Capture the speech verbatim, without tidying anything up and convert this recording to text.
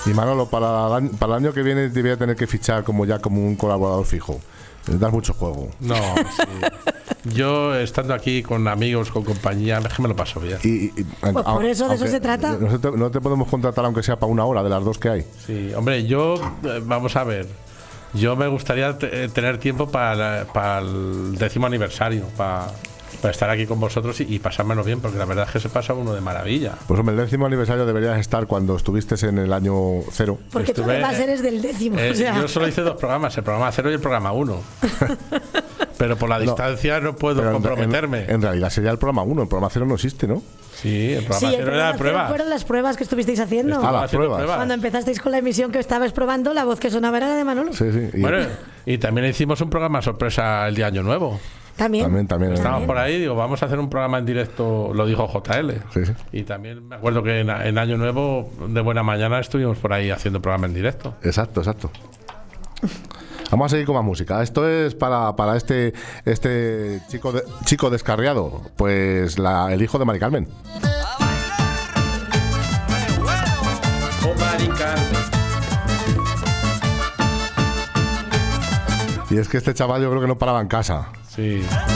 Y Manolo, para el año, para el año que viene te voy a tener que fichar como ya como un colaborador fijo. Das mucho juego. No, sí. Yo estando aquí con amigos, con compañía, es que me lo paso bien. Y, y, pues por eso de eso se trata. No te, no te podemos contratar aunque sea para una hora de las dos que hay. Sí, hombre, yo, eh, vamos a ver, yo me gustaría t- tener tiempo para, para el décimo aniversario, para, para estar aquí con vosotros y, y pasármelo bien, porque la verdad es que se pasa uno de maravilla. Pues hombre, el décimo aniversario deberías estar cuando estuviste en el año cero. Porque tú además eres del décimo. Eh, o sea. Yo solo hice dos programas, el programa cero y el programa uno. Pero por la distancia no, no puedo en, comprometerme. En, en realidad sería el programa uno, el programa cero no existe, ¿no? Sí, el programa Sí, el cero era programa de cero pruebas. fueron las pruebas que estuvisteis haciendo. Ah, las pruebas. pruebas. Cuando empezasteis con la emisión que estabas probando, la voz que sonaba era la de Manolo. Sí, sí. Y, Bueno, y también hicimos un programa sorpresa el día Año Nuevo. También. También, también. Estábamos eh, por ahí, digo, vamos a hacer un programa en directo, lo dijo J L. Sí, sí. Y también me acuerdo que en, en Año Nuevo, de buena mañana, estuvimos por ahí haciendo programa en directo. Exacto, exacto. Vamos a seguir con más música. Esto es para, para este este chico de, chico descarriado, pues la, el hijo de Mari Carmen. Oh, Mari Carmen. Y es que este chaval yo creo que no paraba en casa. Sí.